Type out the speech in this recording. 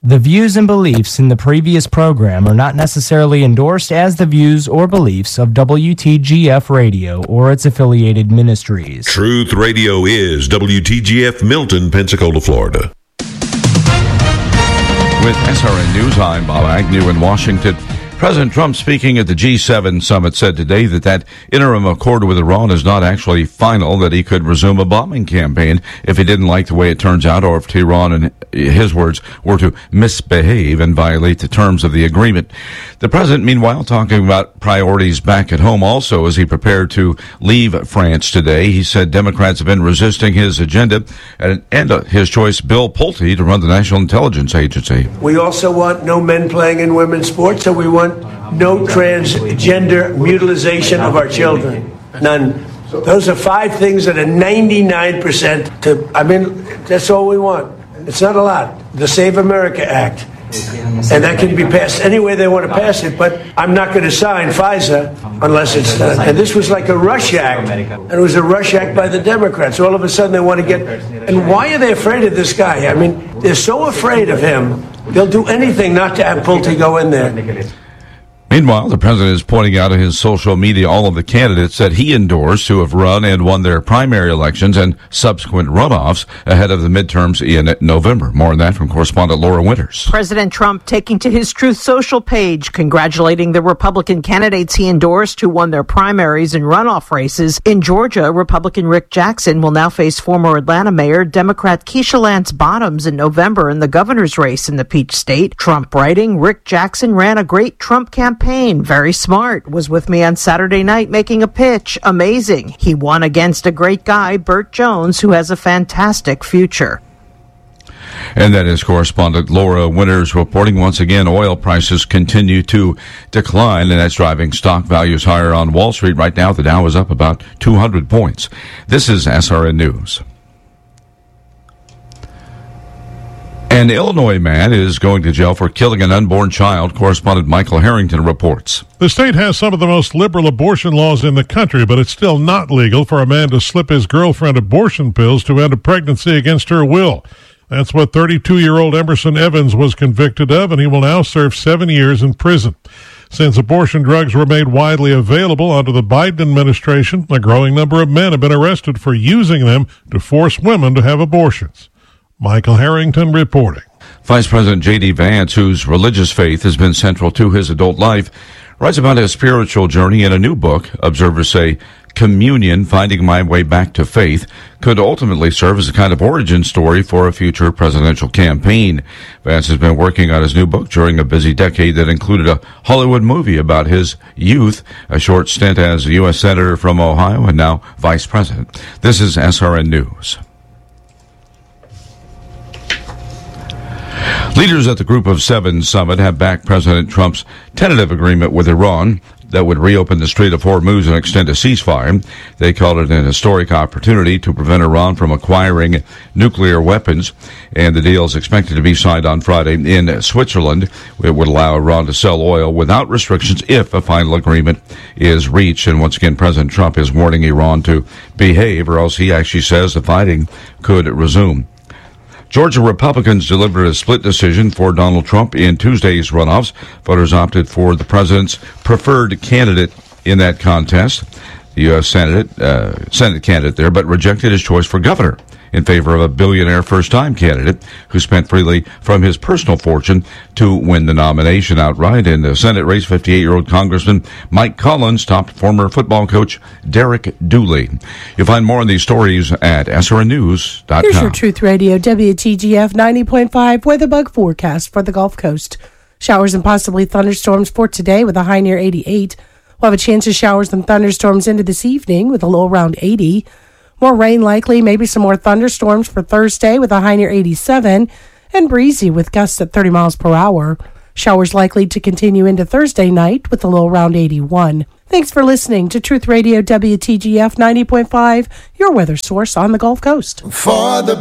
The views and beliefs in the previous program are not necessarily endorsed as the views or beliefs of WTGF Radio or its affiliated ministries. Truth Radio is WTGF Milton, Pensacola, Florida. With SRN News, I'm Bob Agnew in Washington. President Trump, speaking at the G7 summit, said today that interim accord with Iran is not actually final, that he could resume a bombing campaign if he didn't like the way it turns out, or if Tehran, in his words, were to misbehave and violate the terms of the agreement. The president, meanwhile, talking about priorities back at home also as he prepared to leave France today. He said Democrats have been resisting his agenda and his choice, Bill Pulte, to run the National Intelligence Agency. We also want no men playing in women's sports, so we want no transgender mutilization of our children. None. Those are 5 things that are 99% that's all we want. It's not a lot. The Save America Act. And that can be passed any way they want to pass it, but I'm not going to sign FISA unless it's done. And this was like a rush act, and it was a rush act by the Democrats. All of a sudden they want to get... And why are they afraid of this guy? I mean, they're so afraid of him, they'll do anything not to have Pulte go in there. Meanwhile, the president is pointing out in his social media all of the candidates that he endorsed who have run and won their primary elections and subsequent runoffs ahead of the midterms in November. More on that from correspondent Laura Winters. President Trump taking to his Truth Social page, congratulating the Republican candidates he endorsed who won their primaries and runoff races. In Georgia, Republican Rick Jackson will now face former Atlanta Mayor Democrat Keisha Lance Bottoms in November in the governor's race in the Peach State. Trump writing, Rick Jackson ran a great Trump campaign. Very smart. Was with me on Saturday night making a pitch. Amazing. He won against a great guy, Burt Jones, who has a fantastic future. And that is correspondent Laura Winters reporting. Once again, oil prices continue to decline, and that's driving stock values higher on Wall Street. Right now, the Dow is up about 200 points. This is SRN News. An Illinois man is going to jail for killing an unborn child. Correspondent Michael Harrington reports. The state has some of the most liberal abortion laws in the country, but it's still not legal for a man to slip his girlfriend abortion pills to end a pregnancy against her will. That's what 32-year-old Emerson Evans was convicted of, and he will now serve 7 years in prison. Since abortion drugs were made widely available under the Biden administration, a growing number of men have been arrested for using them to force women to have abortions. Michael Harrington reporting. Vice President J.D. Vance, whose religious faith has been central to his adult life, writes about his spiritual journey in a new book. Observers say Communion, Finding My Way Back to Faith, could ultimately serve as a kind of origin story for a future presidential campaign. Vance has been working on his new book during a busy decade that included a Hollywood movie about his youth, a short stint as a U.S. Senator from Ohio, and now Vice President. This is SRN News. Leaders at the Group of Seven summit have backed President Trump's tentative agreement with Iran that would reopen the Strait of Hormuz and extend a ceasefire. They called it an historic opportunity to prevent Iran from acquiring nuclear weapons, and the deal is expected to be signed on Friday in Switzerland. It would allow Iran to sell oil without restrictions if a final agreement is reached. And once again, President Trump is warning Iran to behave, or else he actually says the fighting could resume. Georgia Republicans delivered a split decision for Donald Trump in Tuesday's runoffs. Voters opted for the president's preferred candidate in that contest, the U.S. Senate candidate there, but rejected his choice for governor in favor of a billionaire first-time candidate who spent freely from his personal fortune to win the nomination outright. In the Senate race, 58-year-old Congressman Mike Collins topped former football coach Derek Dooley. You'll find more on these stories at srnnews.com. Here's your Truth Radio WTGF 90.5 weather bug forecast for the Gulf Coast. Showers and possibly thunderstorms for today with a high near 88. We'll have a chance of showers and thunderstorms into this evening with a low around 80. More rain likely, maybe some more thunderstorms for Thursday with a high near 87, and breezy with gusts at 30 miles per hour. Showers likely to continue into Thursday night with a low around 81. Thanks for listening to Truth Radio WTGF 90.5, your weather source on the Gulf Coast. For the